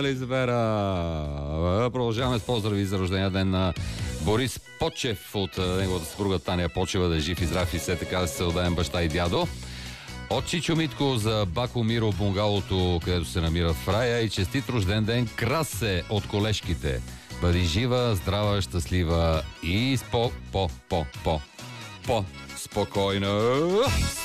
Елизавера. Продължаваме с поздрави за рождения ден на Борис Почев от неговата съпруга Таня Почева, да е жив и здрав и все така да се отдаем баща и дядо. От Чичо Митко за Бако Миро bungalowто, където се намира в рая, и честит рожден ден Красе от колежките. Бъди жива, здрава, щастлива и спокойна.